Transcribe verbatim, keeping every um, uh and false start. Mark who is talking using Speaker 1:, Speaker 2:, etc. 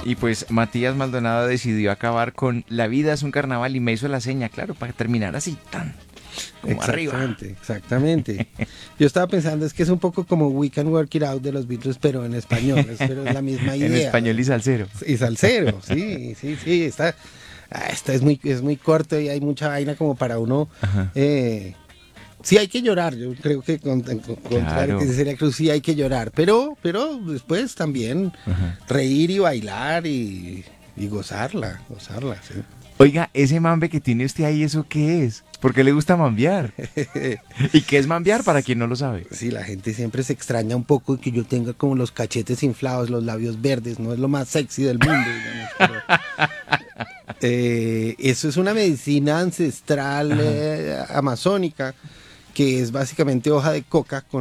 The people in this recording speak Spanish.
Speaker 1: Y pues Matías Maldonado decidió acabar con La vida es un carnaval y me hizo la seña, claro, para terminar así tan como arriba.
Speaker 2: Exactamente, exactamente. Yo estaba pensando, es que es un poco como We Can Work It Out de los Beatles, pero en español, es, pero es la misma idea.
Speaker 1: En español y salsero.
Speaker 2: Y salsero, sí, sí, sí, está, ah, esta es muy, es muy corto y hay mucha vaina como para uno. Eh, sí hay que llorar, yo creo que con, con, contrario
Speaker 1: Claro.
Speaker 2: que sería Cruz, sí hay que llorar, pero, pero después también
Speaker 1: Ajá.
Speaker 2: reír y bailar y, y gozarla, gozarla, sí.
Speaker 1: Oiga, ese mambe que tiene usted ahí, ¿eso qué es? ¿Por qué le gusta mambear? ¿Y qué es mambear para quien no lo sabe?
Speaker 2: Sí, la gente siempre se extraña un poco que yo tenga como los cachetes inflados, los labios verdes, no es lo más sexy del mundo, digamos, pero, eh, eso es una medicina ancestral eh, amazónica, que es básicamente hoja de coca con